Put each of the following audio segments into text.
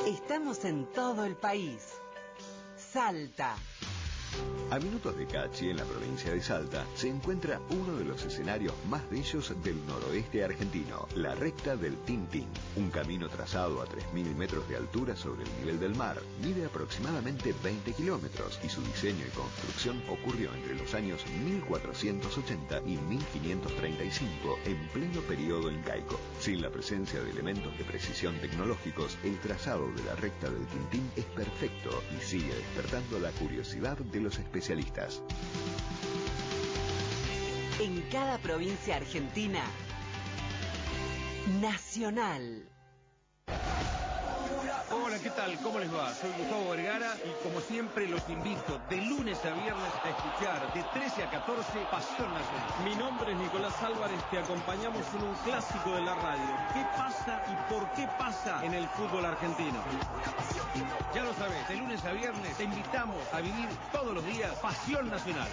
Estamos en todo el país. Salta. A minutos de Cachi, en la provincia de Salta, se encuentra uno de los escenarios más bellos del noroeste argentino, la recta del Tintín. Un camino trazado a 3.000 metros de altura sobre el nivel del mar. Mide aproximadamente 20 kilómetros y su diseño y construcción ocurrió entre los años 1480 y 1535, en pleno periodo incaico. Sin la presencia de elementos de precisión tecnológicos, el trazado de la recta del Tintín es perfecto y sigue despertando la curiosidad de los especialistas. En cada provincia argentina, Nacional. Hola, ¿qué tal? ¿Cómo les va? Soy Gustavo Vergara y como siempre los invito de lunes a viernes a escuchar de 13 a 14 Pasión Nacional. Mi nombre es Nicolás Álvarez, te acompañamos en un clásico de la radio. ¿Qué pasa y por qué pasa en el fútbol argentino? Ya lo sabes, de lunes a viernes te invitamos a vivir todos los días Pasión Nacional.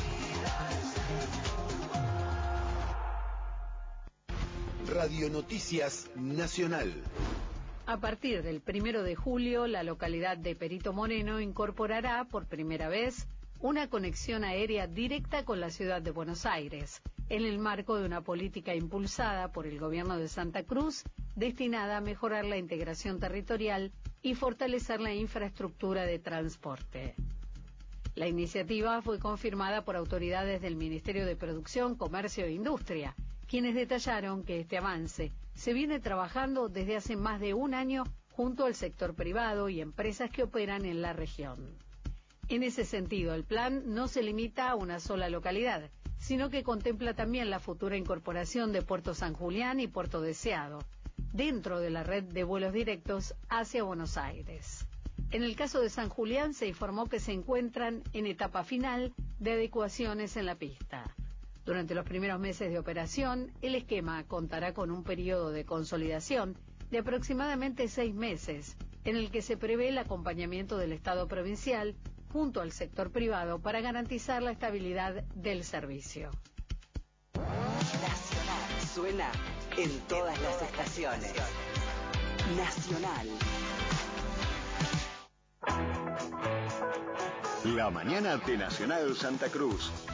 Radio Noticias Nacional. A partir del 1 de julio, la localidad de Perito Moreno incorporará por primera vez una conexión aérea directa con la ciudad de Buenos Aires, en el marco de una política impulsada por el gobierno de Santa Cruz, destinada a mejorar la integración territorial y fortalecer la infraestructura de transporte. La iniciativa fue confirmada por autoridades del Ministerio de Producción, Comercio e Industria, quienes detallaron que este avance se viene trabajando desde hace más de un año junto al sector privado y empresas que operan en la región. En ese sentido, el plan no se limita a una sola localidad, sino que contempla también la futura incorporación de Puerto San Julián y Puerto Deseado, dentro de la red de vuelos directos hacia Buenos Aires. En el caso de San Julián se informó que se encuentran en etapa final de adecuaciones en la pista. Durante los primeros meses de operación, el esquema contará con un periodo de consolidación de aproximadamente 6 meses, en el que se prevé el acompañamiento del Estado provincial junto al sector privado para garantizar la estabilidad del servicio. Nacional suena en todas las estaciones. Nacional. La mañana de Nacional Santa Cruz.